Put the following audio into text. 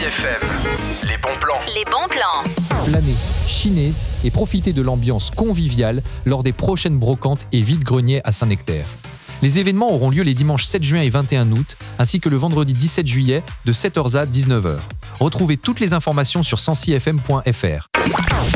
FM, les bons plans. Les bons plans. Planer, chiner et profiter de l'ambiance conviviale lors des prochaines brocantes et vide-greniers à Saint-Nectaire. Les événements auront lieu les dimanches 7 juin et 21 août, ainsi que le vendredi 17 juillet de 7h à 19h. Retrouvez toutes les informations sur 106fm.fr.